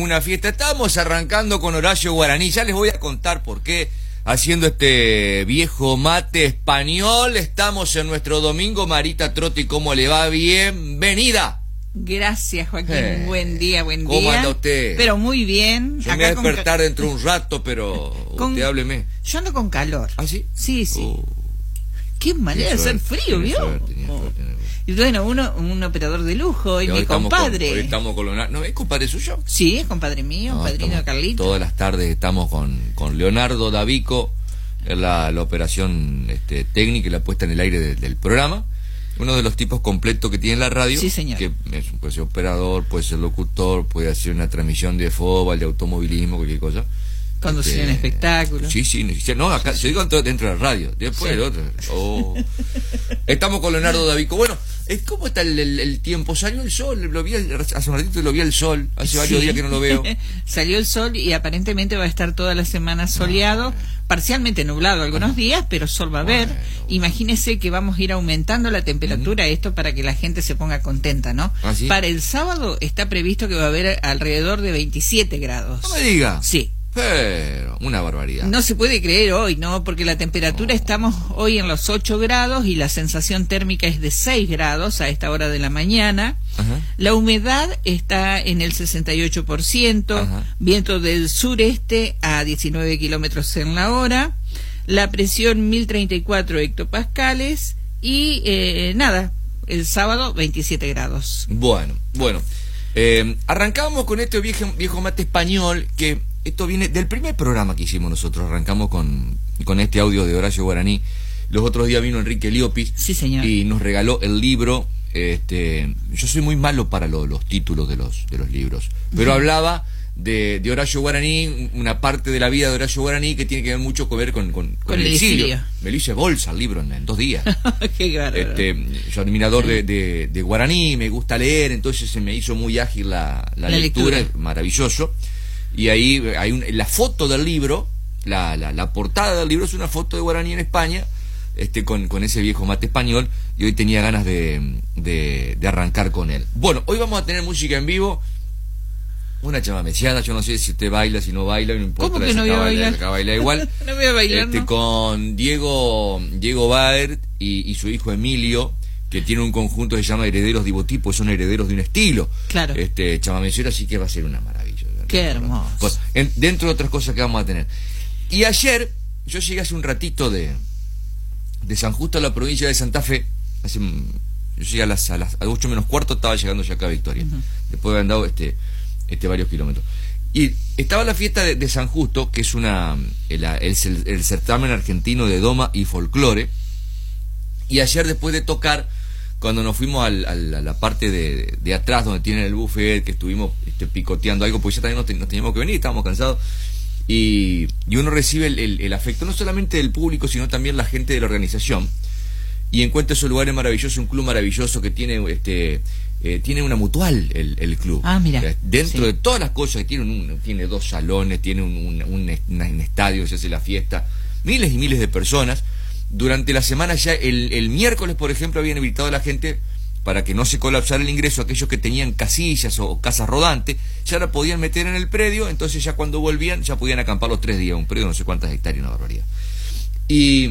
Una fiesta, estamos arrancando con Horacio Guaraní, ya les voy a contar por qué, haciendo este viejo mate español. Estamos en nuestro domingo. Marita Trotti, ¿cómo le va? Bienvenida. Gracias, Joaquín, buen día. ¿Cómo anda usted? Pero muy bien. Yo me voy a despertar dentro de un rato, pero usted hábleme. Yo ando con calor. ¿Ah, sí? Sí. Qué manera de hacer frío, ¿vio? Y bueno, un operador de lujo, y mi compadre. Hoy estamos con Leonardo. ¿No es compadre suyo? Sí, es compadre mío, padrino de Carlito. Todas las tardes estamos con Leonardo Davico en la operación técnica y la puesta en el aire del programa. Uno de los tipos completos que tiene la radio. Sí, señor. Que puede ser operador, puede ser locutor, puede hacer una transmisión de fútbol, de automovilismo, cualquier cosa. Conducir un espectáculo. Sí, no, acá se digo dentro de la radio, después el otro. Estamos con Leonardo Davico. Bueno, ¿cómo está el tiempo? Salió el sol, lo vi hace un ratito, lo vi el sol, hace varios días que no lo veo. Salió el sol y aparentemente va a estar toda la semana soleado, parcialmente nublado algunos días, pero sol va a haber. Imagínese que vamos a ir aumentando la temperatura, esto para que la gente se ponga contenta, ¿no? ¿Ah, sí? Para el sábado está previsto que va a haber alrededor de 27 grados. No me diga. Sí. Pero, una barbaridad. No se puede creer hoy, ¿no? Porque la temperatura estamos hoy en los 8 grados y la sensación térmica es de 6 grados a esta hora de la mañana. Ajá. La humedad está en el 68%, Ajá. Viento del sureste a 19 kilómetros en la hora, la presión 1034 hectopascales y el sábado 27 grados. Bueno. Arrancamos con este viejo mate español que... Esto viene del primer programa que hicimos nosotros. Arrancamos con este audio de Horacio Guaraní. Los otros días vino Enrique Liopis. Sí, señor. Y nos regaló el libro. Yo soy muy malo para los títulos de los libros, pero hablaba de Horacio Guaraní, una parte de la vida de Horacio Guaraní que tiene que ver mucho con el exilio. Me lo hice bolsa el libro en 2 días. Qué bárbaro. Yo admirador de Guaraní, me gusta leer, entonces se me hizo muy ágil la lectura. Maravilloso. Y ahí hay la foto del libro, la portada del libro es una foto de Guaraní en España, con ese viejo mate español, y hoy tenía ganas de arrancar con él. Bueno, hoy vamos a tener música en vivo, una chamameciada, yo no sé si usted baila, si no baila, no importa. ¿Cómo que no voy a bailar? Acá baila igual. No voy a bailar, ¿no? Con Diego Baer y su hijo Emilio, que tiene un conjunto que se llama Herederos Divotipo, son herederos de un estilo. Claro. Chamameciera, así que va a ser una maravilla. Qué hermoso. Pues, dentro de otras cosas que vamos a tener. Y ayer, yo llegué hace un ratito de San Justo a la provincia de Santa Fe. Yo llegué a las 8 menos cuarto, estaba llegando ya acá a Victoria. Después de haber andado varios kilómetros. Y estaba la fiesta de San Justo, que es el certamen argentino de doma y folclore. Y ayer, después de tocar, cuando nos fuimos a la parte de atrás donde tienen el buffet, que estuvimos picoteando algo, pues ya también nos teníamos que venir, estábamos cansados, y uno recibe el afecto no solamente del público, sino también la gente de la organización, y encuentra esos lugares maravillosos, un club maravilloso que tiene una mutual, el club. Ah, mira. Dentro de todas las cosas, tiene 2 salones, tiene un estadio, se hace la fiesta, miles y miles de personas. Durante la semana ya, el miércoles, por ejemplo, habían invitado a la gente para que no se colapsara el ingreso. Aquellos que tenían casillas o casas rodantes, ya la podían meter en el predio, entonces ya cuando volvían, ya podían acampar los 3 días, un predio de no sé cuántas hectáreas, una barbaridad. Y